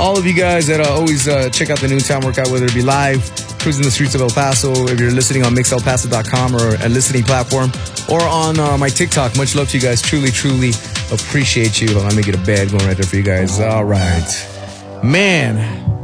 all of you guys that always check out the Noontime Workout, whether it be live, cruising the streets of El Paso, if you're listening on mixelpaso.com or a listening platform, or on my TikTok. Much love to you guys. Truly, truly appreciate you. Let me get a bed going right there for you guys. All right. Man.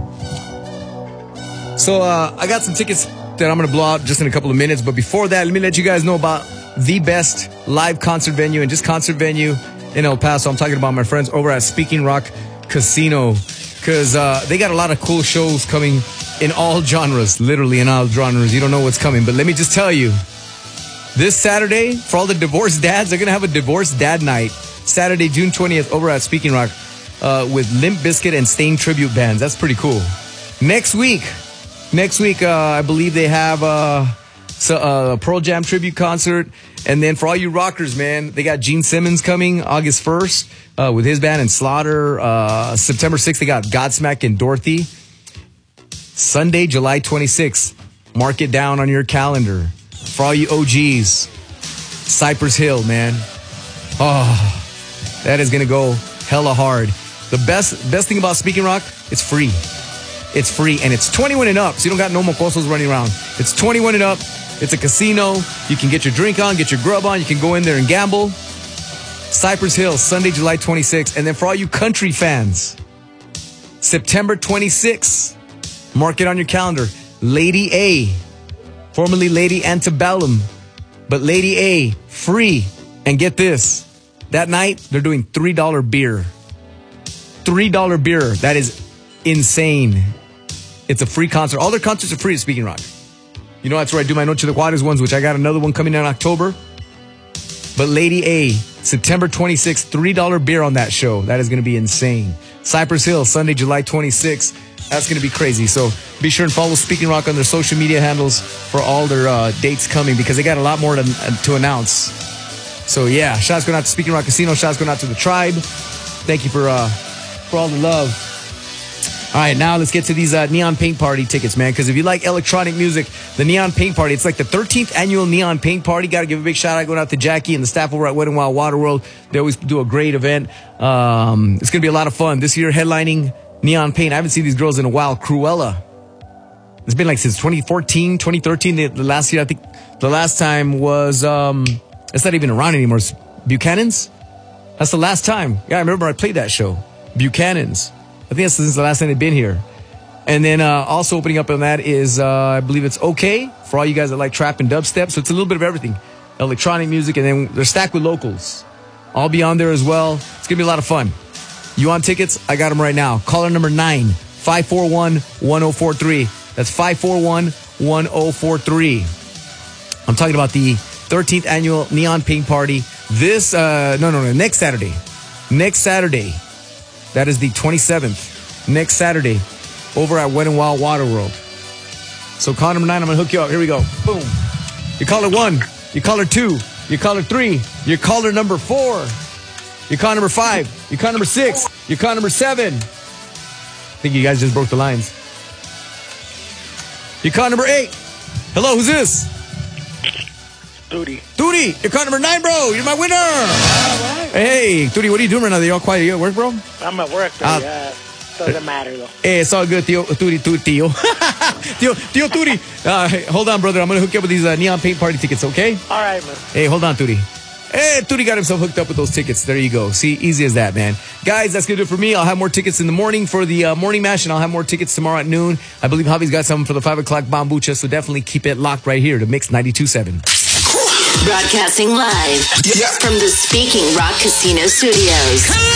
So I got some tickets that I'm going to blow out just in a couple of minutes. But before that, let me let you guys know about the best live concert venue and just concert venue in El Paso. I'm talking about my friends over at Speaking Rock Casino, because they got a lot of cool shows coming in all genres, literally in all genres. You don't know what's coming, but let me just tell you, this Saturday, for all the divorced dads, they're going to have a divorced dad night, Saturday, June 20th, over at Speaking Rock with Limp Bizkit and Stain tribute bands. That's pretty cool. Next week, I believe they have a Pearl Jam tribute concert. And then for all you rockers, man, they got Gene Simmons coming August 1st with his band and Slaughter. September 6th, they got Godsmack and Dorothy. Sunday, July 26th. Mark it down on your calendar. For all you OGs, Cypress Hill, man. Oh, that is going to go hella hard. The best thing about Speaking Rock, it's free. It's free, and it's 21 and up, so you don't got no mocosos running around. It's 21 and up. It's a casino. You can get your drink on, get your grub on. You can go in there and gamble. Cypress Hill, Sunday, July 26th. And then for all you country fans, September 26th, mark it on your calendar. Lady A, formerly Lady Antebellum, but Lady A, free. And get this, that night, they're doing $3 beer. $3 beer. That is insane. It's a free concert. All their concerts are free at Speaking Rock. You know, that's where I do my Noche de Juarez ones, which I got another one coming in October. But Lady A, September 26th, $3 beer on that show. That is going to be insane. Cypress Hill, Sunday, July 26th. That's going to be crazy. So be sure and follow Speaking Rock on their social media handles for all their dates coming, because they got a lot more to announce. So yeah, shoutouts going out to Speaking Rock Casino. Shoutouts going out to the Tribe. Thank you for all the love. All right, now let's get to these Neon Paint Party tickets, man. Because if you like electronic music, the Neon Paint Party, it's like the 13th annual Neon Paint Party. Got to give a big shout out going out to Jackie and the staff over at Wet n Wild Waterworld. They always do a great event. It's going to be a lot of fun. This year, headlining Neon Paint. I haven't seen these girls in a while. Cruella. It's been like since 2014, 2013. The last year, I think the last time was, it's not even around anymore. It's Buchanan's. That's the last time. Yeah, I remember I played that show. Buchanan's. I think that's since the last time they've been here. And then also opening up on that is, I believe it's OK, for all you guys that like trap and dubstep. So it's a little bit of everything. Electronic music, and then they're stacked with locals. I'll be on there as well. It's going to be a lot of fun. You want tickets? I got them right now. Caller number 9, 541-1043. That's 541-1043. I'm talking about the 13th annual Neon Paint Party. This, next Saturday. Next Saturday. That is the 27th. Next Saturday, over at Wet n Wild Waterworld. So call number 9, I'm going to hook you up. Here we go. Boom. You caller 1. You caller 2. You caller 3. You caller number 4. You call number 5. You call number 6. You call number 7. I think you guys just broke the lines. You call number 8. Hello, who's this? Tootie. Tootie, you're call number 9, bro. You're my winner. All right. Hey, Tootie, what are you doing right now? You're all quiet. You at work, bro? I'm at work, though. Doesn't matter, though. Hey, it's all good, Tio. Tootie. Tio, Tootie. Hold on, brother. I'm going to hook you up with these Neon Paint Party tickets, okay? All right, man. Hey, hold on, Tootie. Hey, Tootie got himself hooked up with those tickets. There you go. See, easy as that, man. Guys, that's going to do it for me. I'll have more tickets in the morning for the morning mash, and I'll have more tickets tomorrow at noon. I believe Javi's got some for the 5 o'clock Bambucha, so definitely keep it locked right here to Mix 92.7. Broadcasting live from the Speaking Rock Casino Studios.